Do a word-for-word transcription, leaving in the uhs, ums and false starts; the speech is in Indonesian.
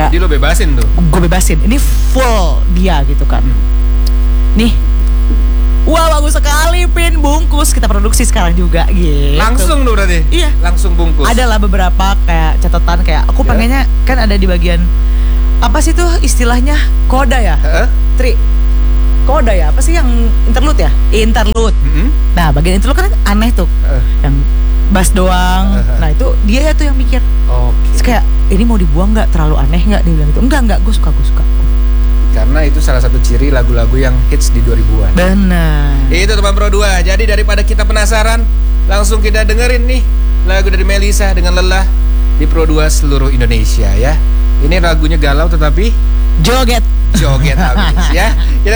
Jadi lo bebasin tuh. Gue bebasin. Ini full dia gitu kan. Hmm. Nih. Wah, bagus sekali pin bungkus. Kita produksi sekarang juga gitu. Langsung tuh berarti? Iya. Langsung bungkus. Adalah beberapa kayak catatan kayak aku Ya. pengennya kan ada di bagian apa sih tuh istilahnya koda ya? Heeh. Tri. Koda ya? Apa sih yang interlude ya? Interlude. Mm-hmm. Nah, bagian interlude kan aneh tuh. Uh. Yang bass doang. Uh-huh. Nah, itu dia ya tuh yang mikir. Oke. Terus kayak ini mau dibuang nggak? Terlalu aneh nggak? Dia bilang gitu. Enggak, enggak, gue suka, gue suka. Karena itu salah satu ciri lagu-lagu yang hits di dua ribuan. Benar. Itu teman Pro dua. Jadi daripada kita penasaran, langsung kita dengerin nih lagu dari Melisa dengan Lelah di Pro dua seluruh Indonesia ya. Ini lagunya galau tetapi Joget. joget habis ya. Kita